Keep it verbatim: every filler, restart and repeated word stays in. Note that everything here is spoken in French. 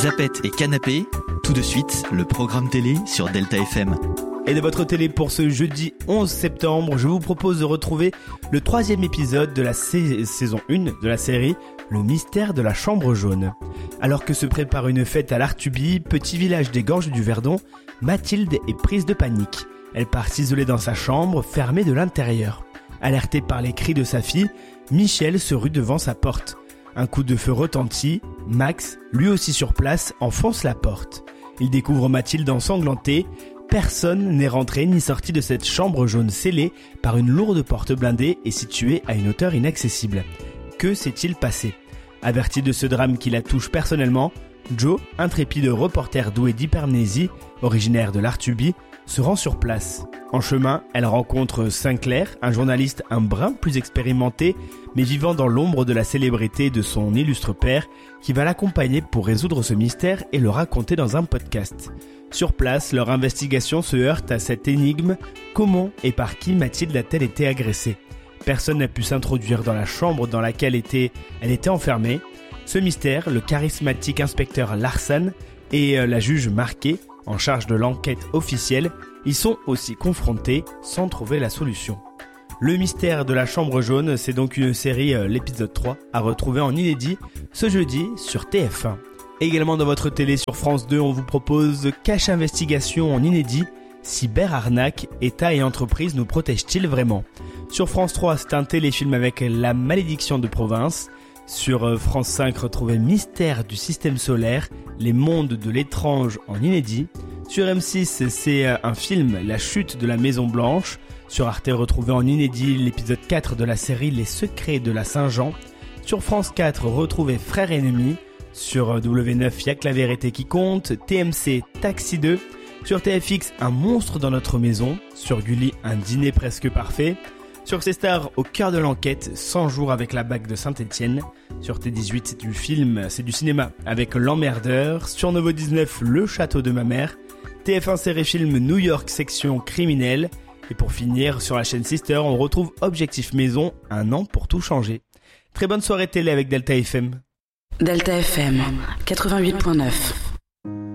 Zapette et Canapé, tout de suite, le programme télé sur Delta F M. Et de votre télé pour ce jeudi onze septembre, je vous propose de retrouver le troisième épisode de la sa- saison un de la série Le mystère de la chambre jaune. Alors que se prépare une fête à l'Artuby, petit village des Gorges du Verdon, Mathilde est prise de panique. Elle part s'isoler dans sa chambre, fermée de l'intérieur. Alertée par les cris de sa fille, Michel se rue devant sa porte. Un coup de feu retentit, Max, lui aussi sur place, enfonce la porte. Il découvre Mathilde ensanglantée. Personne n'est rentré ni sorti de cette chambre jaune scellée par une lourde porte blindée et située à une hauteur inaccessible. Que s'est-il passé ? Averti de ce drame qui la touche personnellement, Joe, intrépide reporter doué d'hypermnésie, originaire de l'Artuby, se rend sur place. En chemin, elle rencontre Sinclair, un journaliste un brin plus expérimenté, mais vivant dans l'ombre de la célébrité de son illustre père, qui va l'accompagner pour résoudre ce mystère et le raconter dans un podcast. Sur place, leur investigation se heurte à cette énigme: comment et par qui Mathilde a-t-elle été agressée ? Personne n'a pu s'introduire dans la chambre dans laquelle était, elle était enfermée. Ce mystère, le charismatique inspecteur Larsan et la juge Marquet, en charge de l'enquête officielle, y sont aussi confrontés sans trouver la solution. Le mystère de la chambre jaune, c'est donc une série, euh, l'épisode trois, à retrouver en inédit ce jeudi sur T F un. Également dans votre télé sur France deux, on vous propose Cache Investigation en inédit, cyberarnaque, État et entreprise nous protègent-ils vraiment ? Sur France trois, c'est un téléfilm avec La malédiction de province. Sur France cinq, retrouvez Mystère du système solaire, les mondes de l'étrange en inédit. Sur M six, c'est un film, La chute de la Maison Blanche. Sur Arte, retrouvez en inédit l'épisode quatre de la série Les secrets de la Saint-Jean. Sur France quatre, retrouvez Frères ennemis. Sur W neuf, Y'a que la vérité qui compte. T M C, Taxi deux. Sur T F X, Un monstre dans notre maison. Sur Gulli, Un dîner presque parfait. Sur C-Star, Au cœur de l'enquête, cent jours avec la bague de Saint-Étienne. Sur T dix-huit, c'est du film, c'est du cinéma avec L'emmerdeur. Sur Novo dix-neuf, Le château de ma mère. T F un série film New York section criminelle. Et pour finir, sur la chaîne Sister, on retrouve Objectif Maison, un an pour tout changer. Très bonne soirée télé avec Delta F M. Delta F M, quatre-vingt-huit virgule neuf.